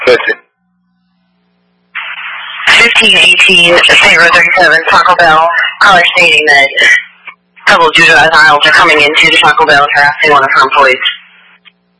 Listen. 1518 State Road 37 Taco Bell, caller stating that a couple of juveniles are coming into the Taco Bell harassing one of her employees.